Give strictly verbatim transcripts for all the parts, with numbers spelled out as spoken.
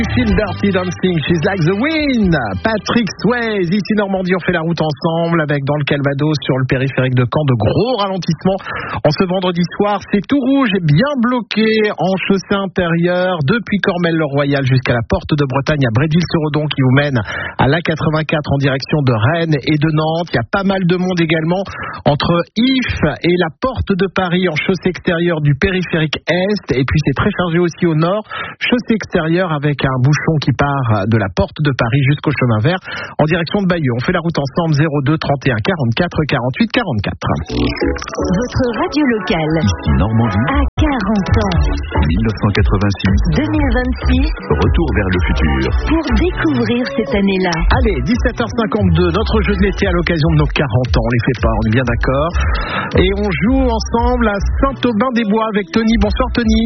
Feel Dirty Dancing, She's Like the Wind. Patrick Swayze, ici Normandie, on fait la route ensemble avec dans le Calvados sur le périphérique de Caen de gros ralentissements. En ce vendredi soir, c'est tout rouge et bien bloqué en chaussée intérieure depuis Cormel-le-Royal jusqu'à la porte de Bretagne à Bréville-sur-Odon qui vous mène à l'A quatre-vingt-quatre en direction de Rennes et de Nantes. Il y a pas mal de monde également entre Ifs et la porte de Paris en chaussée extérieure du périphérique Est. Et puis c'est très chargé aussi au nord, chaussée extérieure avec un bouchon qui part de la porte de Paris jusqu'au chemin vert en direction de Bayeux. On fait la route ensemble, zéro deux trente et un quarante-quatre quarante-huit quarante-quatre. Votre radio locale. Ici Normandie. À quarante ans. dix-neuf cent quatre-vingt-six. deux mille vingt-six. Retour vers le futur. Pour découvrir cette année-là. Allez, dix-sept heures cinquante-deux, notre jeu de l'été à l'occasion de nos quarante ans. On les fait pas, on est bien d'accord. Et on joue ensemble à Saint-Aubin-des-Bois avec Tony. Bonsoir Tony.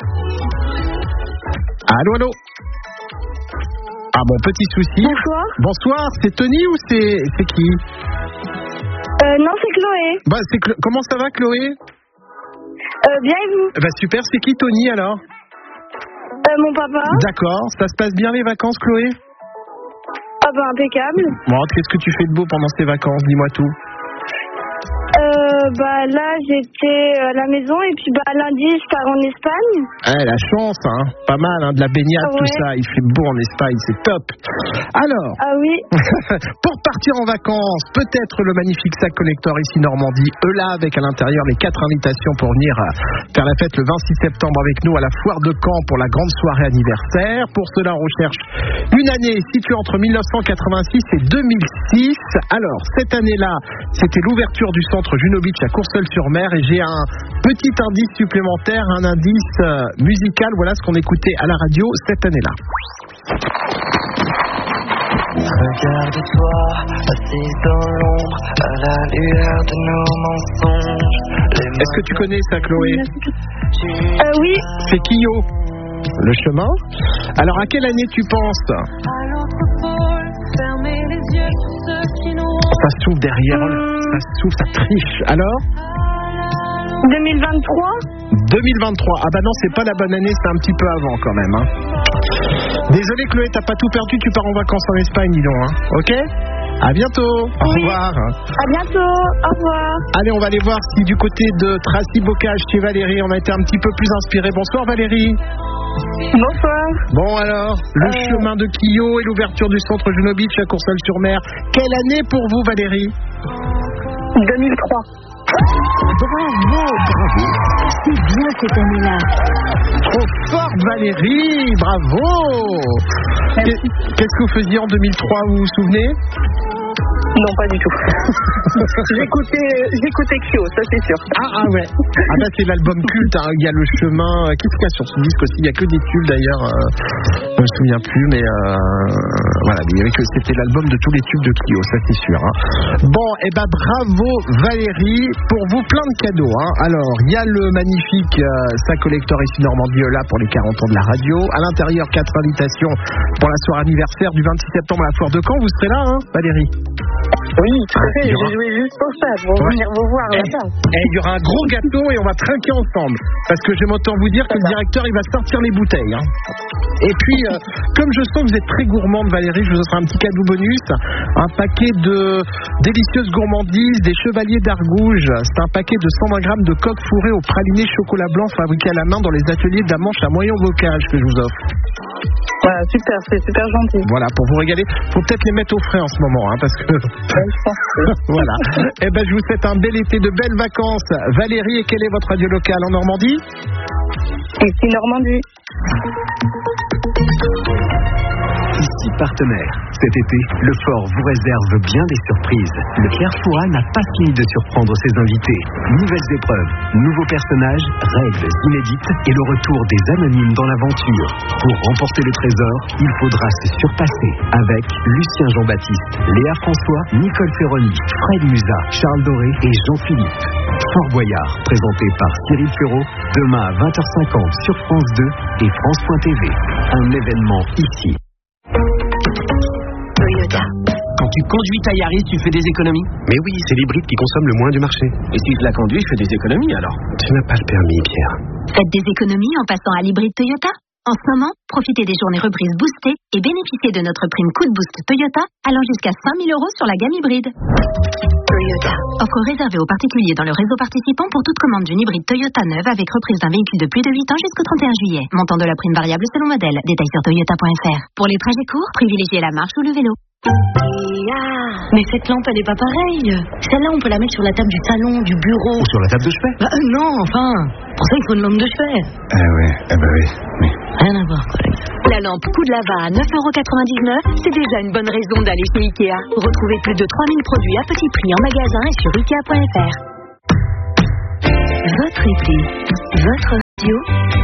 Allô, allô. Ah bon, petit souci. Bonsoir. Bonsoir, c'est Tony ou c'est, c'est qui euh, Non, c'est Chloé. Bah, c'est Cl- Comment ça va Chloé euh, Bien et vous Bah super, c'est qui Tony alors euh, Mon papa. D'accord, ça se passe bien les vacances Chloé Ah bah impeccable. Bon, qu'est-ce que tu fais de beau pendant ces vacances, dis-moi tout. Euh, bah là j'étais à la maison et puis bah lundi je pars en Espagne. Eh, la chance, hein, pas mal, hein, de la baignade, Ah ouais. tout ça, il fait beau en Espagne, c'est top. Alors, Ah oui. pour partir en vacances, peut-être le magnifique sac collector ici Normandie, Eula avec à l'intérieur les quatre invitations pour venir faire la fête le vingt-six septembre avec nous à la foire de Caen pour la grande soirée anniversaire. Pour cela, on recherche une année située entre dix-neuf cent quatre-vingt-six et deux mille six. Alors, cette année-là, c'était l'ouverture du centre Juno Beach à Courseulles-sur-Mer et j'ai un petit indice supplémentaire, un indice euh, musical. Voilà ce qu'on écoutait à la radio cette année-là. Regarde-toi, assis dans l'ombre, à la lueur de nos mensonges. Est-ce que tu connais ça, Chloé? Euh, oui. C'est Kyo, le chemin. Alors, à quelle année tu penses? Ça s'ouvre derrière, Hum. ça s'ouvre, ça triche. Alors deux mille vingt-trois. deux mille vingt-trois. Ah bah non, c'est pas la bonne année, c'est un petit peu avant quand même. Hein. Désolé Chloé, t'as pas tout perdu, tu pars en vacances en Espagne, dis donc. Hein. Ok? À bientôt. Au Oui. revoir. À bientôt. Au revoir. Allez, on va aller voir si du côté de Tracy Bocage chez Valérie, on a été un petit peu plus inspiré. Bonsoir Valérie. Bonsoir. Bon alors, le Euh. chemin de Quillot et l'ouverture du centre Juno Beach à Courseulles-sur-Mer. Quelle année pour vous Valérie? deux mille trois. Bravo, bravo. C'est bien cette année-là. Trop forte Valérie, bravo. Merci. Qu'est-ce que vous faisiez en deux mille trois, vous vous souvenez? Non, pas du tout. j'écoutais, j'écoutais Kyo, ça c'est sûr. Ah, ah ouais. Ah bah c'est l'album culte, hein. Il y a le chemin. Qu'est-ce qu'il y a sur ce disque aussi? Il y a que des tubes d'ailleurs. Euh, je me souviens plus, mais euh, voilà. Il y avait que c'était l'album de tous les tubes de Clio, ça c'est sûr. Hein. Bon, et eh ben bravo Valérie pour vous plein de cadeaux. Hein. Alors il y a le magnifique euh, sac collector ici Normandie là pour les quarante ans de la radio. À l'intérieur quatre invitations pour la soirée anniversaire du vingt-six septembre à la foire de Caen. Vous serez là, hein, Valérie? Oui, tout à fait. Il y aura- J'ai joué juste pour ça, pour Ouais. venir vous voir Eh, là-bas. eh, il y aura un gros gâteau et on va trinquer ensemble. Parce que j'aime autant vous dire que le directeur, il va sortir les bouteilles. Hein. Et puis, euh, comme je sens que vous êtes très gourmande, Valérie, je vous offre un petit cadeau bonus. Un paquet de délicieuses gourmandises, des chevaliers d'Argouges. C'est un paquet de cent vingt grammes de coque fourrée au praliné chocolat blanc fabriqué à la main dans les ateliers de la Manche à Moyen-Bocage que je vous offre. Voilà, super, c'est super gentil. Voilà, pour vous régaler. Faut peut-être les mettre au frais en ce moment, hein, parce que... Ouais, je pense que- Voilà. Eh ben, je vous souhaite un bel été, de belles vacances. Valérie, et quelle est votre radio locale en Normandie? Ici Normandie. Ici partenaire. Cet été, le fort vous réserve bien des surprises. Le Carrefour n'a pas fini de surprendre ses invités. Nouvelles épreuves, nouveaux personnages, règles inédites et le retour des anonymes dans l'aventure. Pour remporter le trésor, il faudra se surpasser avec Lucien Jean-Baptiste, Léa François, Nicole Ferroni, Fred Musa, Charles Doré et Jean-Philippe. Fort Boyard, présenté par Cyril Ferraud, demain à vingt heures cinquante sur France deux et France point T V. Un événement ici. Toyota. Quand tu conduis ta Yaris, tu fais des économies? Mais oui, c'est l'hybride qui consomme le moins du marché. Et si je la conduis, je fais des économies alors? Tu n'as pas le permis, Pierre. Faites des économies en passant à l'hybride Toyota. En ce moment, profitez des journées reprises boostées et bénéficiez de notre prime coup de boost Toyota allant jusqu'à cinq mille euros sur la gamme hybride. Toyota. Offre réservée aux particuliers dans le réseau participant pour toute commande d'une hybride Toyota neuve avec reprise d'un véhicule de plus de huit ans jusqu'au trente et un juillet. Montant de la prime variable selon modèle. Détails sur toyota point f r. Pour les trajets courts, privilégiez la marche ou le vélo. Mais cette lampe, elle est pas pareille. Celle-là, on peut la mettre sur la table du salon, du bureau. Ou sur la table de chevet. Bah, euh, non, enfin. Pour ça, il faut une lampe de chevet. Ah ouais, eh ben oui. oui. Rien à voir, collègue. La lampe coup de lava à neuf euros quatre-vingt-dix-neuf, c'est déjà une bonne raison d'aller chez Ikea. Retrouvez plus de trois mille produits à petit prix en magasin et sur ikea point f r. Votre été, votre radio.